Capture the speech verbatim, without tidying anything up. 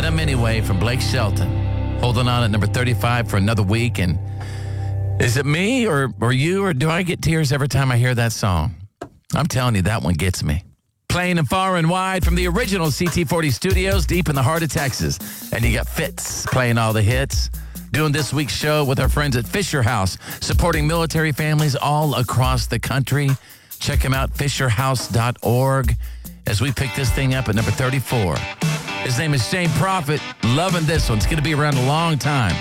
Let 'Em Anyway from Blake Shelton. Holding on at number thirty-five for another week. And is it me or, or you, or do I get tears every time I hear that song? I'm telling you, that one gets me. Playing and far and wide from the original C T forty studios deep in the heart of Texas. And you got Fitz playing all the hits. Doing this week's show with our friends at Fisher House, supporting military families all across the country. Check them out, fisher house dot org, as we pick this thing up at number thirty-four. His name is Shane Prophet. Loving this one. It's going to be around a long time.